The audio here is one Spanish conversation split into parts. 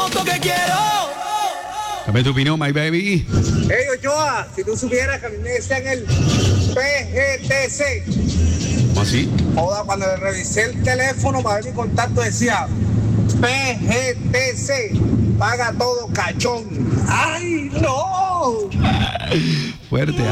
moto que quiero. Dame tu opinión, my baby. Hey, Ochoa, si tú supieras que a mí me decían el PGTC. ¿Cómo así? Joda, cuando le revisé el teléfono para ver mi contacto decía PGTC, paga todo cachón. ¡Ay, no! Fuerte,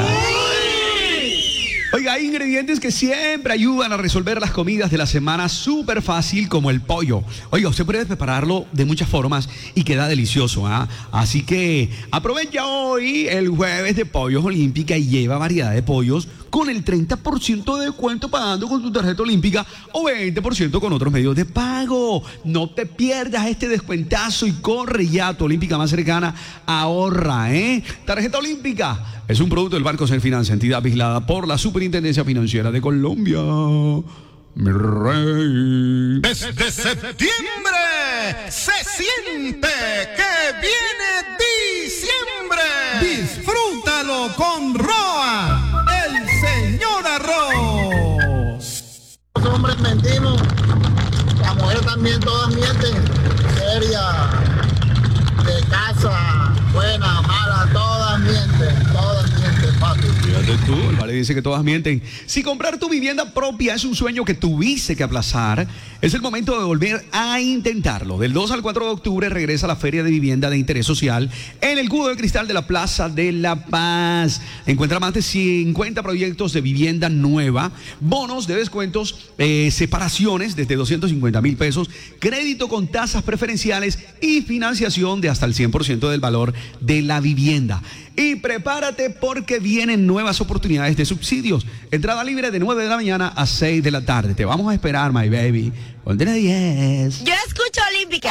Oiga, hay ingredientes que siempre ayudan a resolver las comidas de la semana súper fácil, como el pollo. Oiga, usted puede prepararlo de muchas formas y queda delicioso, ¿ah? Así que aprovecha hoy el jueves de Pollos Olímpica y lleva variedad de pollos con el 30% de descuento pagando con tu tarjeta olímpica o 20% con otros medios de pago. No te pierdas este descuentazo y corre ya a tu olímpica más cercana. Ahorra, ¿eh? Tarjeta olímpica es un producto del Banco Serfinanza, entidad vigilada por la Superintendencia Financiera de Colombia. Mi rey. Desde septiembre se siente que viene diciembre. Disfrútalo con Roa, el señor Arroz. Los hombres mentimos, las mujeres también todas mienten, seria, de casa, buena, mala, todas mienten, papi. Fíjate tú, el Vale dice que todas mienten. Si comprar tu vivienda propia es un sueño que tuviste que aplazar, es el momento de volver a intentarlo. Del 2 al 4 de octubre regresa la Feria de Vivienda de Interés Social en el Cubo de Cristal de la Plaza de La Paz. Encuentra más de 50 proyectos de vivienda nueva, bonos de descuentos, separaciones desde 250,000 pesos, crédito con tasas preferenciales y financiación de hasta el 100% del valor de la vivienda. Y prepárate porque vienen nuevas oportunidades de subsidios. Entrada libre de 9 de la mañana a 6 de la tarde. Te vamos a esperar, my baby. Ponte a 10. Yo escucho Olímpica.